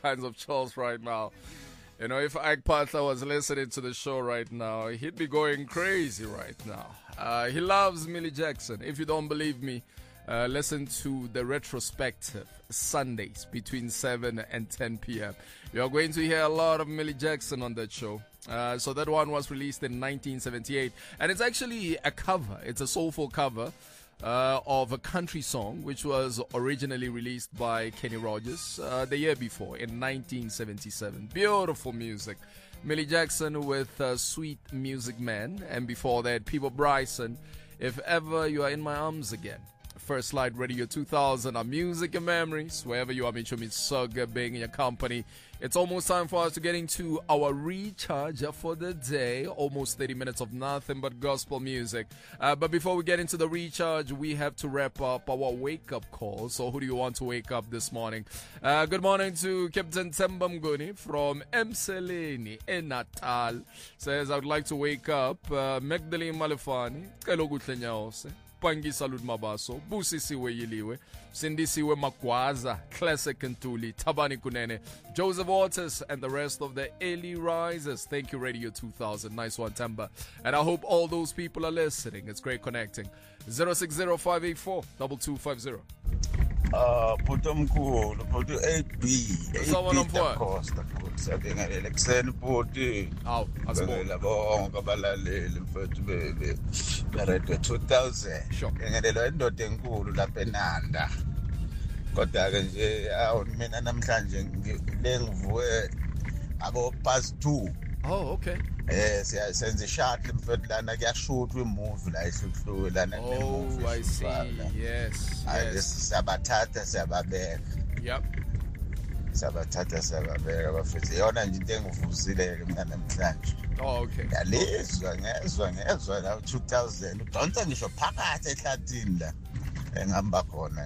kinds of chills right now. You know, if Ike Patla was listening to the show right now, he'd be going crazy right now. He loves Millie Jackson. If you don't believe me, listen to the retrospective Sundays between 7 and 10 p.m. You're going to hear a lot of Millie Jackson on that show. So that one was released in 1978. And it's actually a cover. It's a soulful cover of a country song, which was originally released by Kenny Rogers the year before in 1977. Beautiful music. Millie Jackson with Sweet Music Man. And before that, Peebo Bryson, If Ever You Are In My Arms Again. First Light Radio 2000, our music and memories. Wherever you are, Micho Mitsoga being in your company. It's almost time for us to get into our recharge for the day. Almost 30 minutes of nothing but gospel music. But before we get into the recharge, we have to wrap up our wake-up call. So who do you want to wake up this morning? Good morning to Captain Temba Mguni from Emseleni in Natal. Says, I would like to wake up Magdalene Malefani, Kelogutle Nyaose, Pangi Salud Mabaso, Busisiwe Yiliwe, Sindisiwe Makwaza, Classic Ntuli, Tabani Kunene, Joseph Waters, and the rest of the early risers. Thank you, Radio 2000. Nice one, Temba. And I hope all those people are listening. It's great connecting. 060-584-2250. Putomkulu, Putu 8B. Someone Costa, Sabing Alexander Putu. Oh, that's good. Kabalale, baby. Radio 2000. Sure. And the Lendo Tenkulu, La Penanda. Kotagan, our men and I'm Lengwe about past 2. Oh, okay. Yes, since the shot and I get shoot we move like through and oh, I see. Yes. Yes. Sabatata Sababe. Yep. Sabatata Sababe. Yona njitengo fusile namhlanje. Oh, okay. Yalizwa ngezwa 2000. Udonsa ngisho phakathi ehlathini la engihamba khona.